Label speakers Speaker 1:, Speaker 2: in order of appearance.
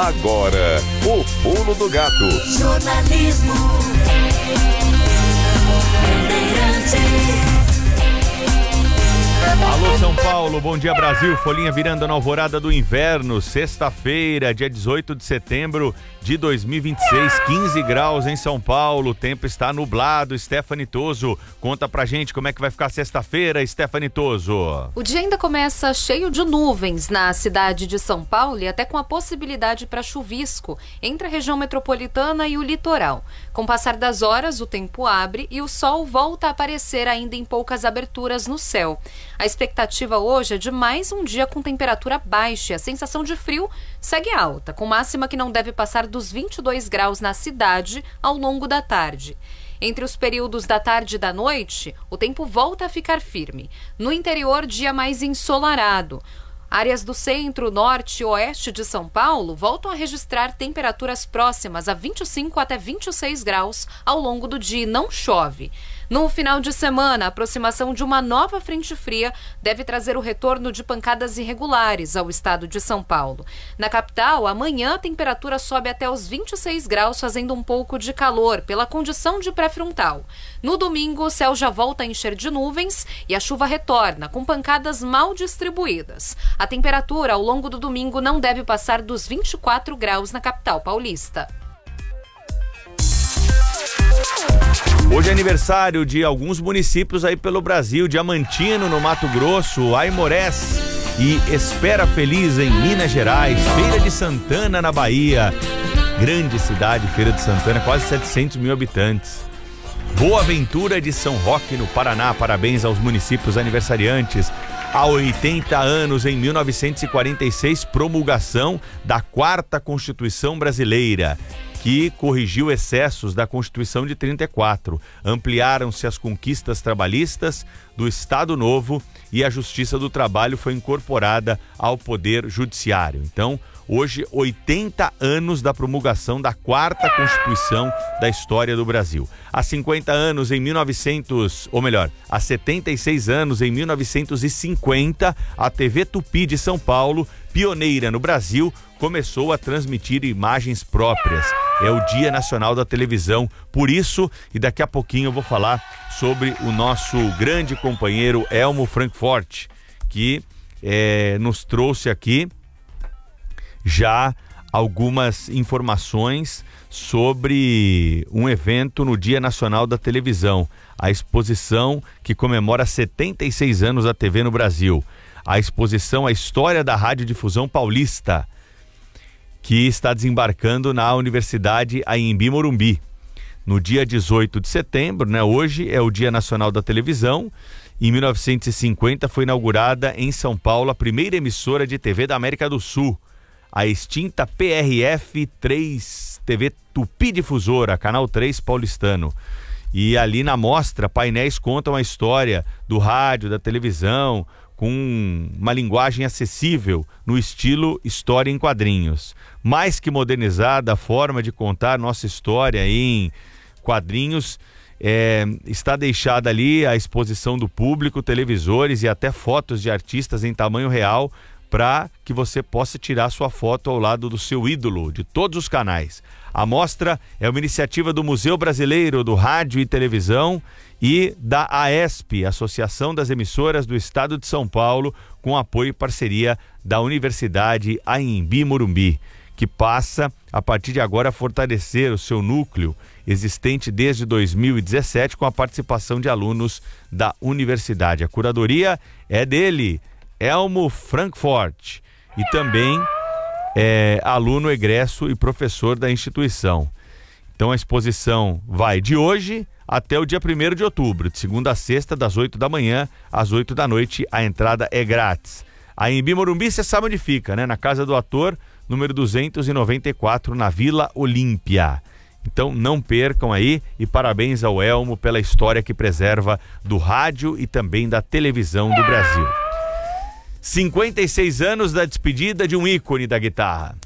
Speaker 1: Agora, o Pulo do Gato.
Speaker 2: Jornalismo.
Speaker 3: Alô São Paulo, bom dia Brasil, folhinha virando na alvorada do inverno, sexta-feira, dia 18 de setembro de 2026, 15 graus em São Paulo, o tempo está nublado. Stephanie Toso, conta pra gente como é que vai ficar sexta-feira, Stephanie Toso.
Speaker 4: O dia ainda começa cheio de nuvens na cidade de São Paulo e até com a possibilidade para chuvisco entre a região metropolitana e o litoral. Com o passar das horas, o tempo abre e o sol volta a aparecer ainda em poucas aberturas no céu. A expectativa hoje é de mais um dia com temperatura baixa. A sensação de frio segue alta, com máxima que não deve passar dos 22 graus na cidade ao longo da tarde. Entre os períodos da tarde e da noite, o tempo volta a ficar firme. No interior, dia mais ensolarado. Áreas do centro, norte e oeste de São Paulo voltam a registrar temperaturas próximas a 25 até 26 graus ao longo do dia e não chove. No final de semana, a aproximação de uma nova frente fria deve trazer o retorno de pancadas irregulares ao estado de São Paulo. Na capital, amanhã a temperatura sobe até os 26 graus, fazendo um pouco de calor pela condição de pré-frontal. No domingo, o céu já volta a encher de nuvens e a chuva retorna, com pancadas mal distribuídas. A temperatura ao longo do domingo não deve passar dos 24 graus na capital paulista.
Speaker 3: Hoje é aniversário de alguns municípios aí pelo Brasil: Diamantino, no Mato Grosso, Aimorés e Espera Feliz, em Minas Gerais, Feira de Santana, na Bahia, grande cidade, Feira de Santana, quase 700 mil habitantes. Boa Ventura de São Roque, no Paraná, parabéns aos municípios aniversariantes. Há 80 anos, em 1946, promulgação da 4ª Constituição Brasileira, que corrigiu excessos da Constituição de 34. Ampliaram-se as conquistas trabalhistas do Estado Novo e a Justiça do Trabalho foi incorporada ao Poder Judiciário. Então, hoje, 80 anos da promulgação da 4ª Constituição da história do Brasil. Há 50 anos, há 76 anos, em 1950, a TV Tupi de São Paulo, pioneira no Brasil, começou a transmitir imagens próprias. É o Dia Nacional da Televisão. Por isso, e daqui a pouquinho eu vou falar sobre o nosso grande companheiro Elmo Frankfort, que nos trouxe aqui já algumas informações sobre um evento no Dia Nacional da Televisão, a exposição que comemora 76 anos da TV no Brasil, a exposição A História da Radiodifusão Paulista, que está desembarcando na Universidade Anhembi Morumbi. No dia 18 de setembro, hoje é o Dia Nacional da Televisão. Em 1950 foi inaugurada em São Paulo a primeira emissora de TV da América do Sul, a extinta PRF-3 TV Tupi Difusora, Canal 3 paulistano. E ali na mostra, painéis contam a história do rádio, da televisão, com uma linguagem acessível no estilo história em quadrinhos. Mais que modernizada, a forma de contar nossa história em quadrinhos, está deixada ali a exposição do público, televisores e até fotos de artistas em tamanho real, para que você possa tirar sua foto ao lado do seu ídolo, de todos os canais. A mostra é uma iniciativa do Museu Brasileiro do Rádio e Televisão e da AESP, Associação das Emissoras do Estado de São Paulo, com apoio e parceria da Universidade Anhembi Morumbi, que passa, a partir de agora, a fortalecer o seu núcleo existente desde 2017, com a participação de alunos da universidade. A curadoria é dele, Elmo Frankfort, e também aluno egresso e professor da instituição. Então a exposição vai de hoje até o dia 1º de outubro, de segunda a sexta, das 8 da manhã às 8 da noite, a entrada é grátis. A Anhembi Morumbi, você sabe onde fica, na Casa do Ator, número 294, na Vila Olímpia. Então não percam aí, e parabéns ao Elmo pela história que preserva do rádio e também da televisão do Brasil. 56 anos da despedida de um ícone da guitarra.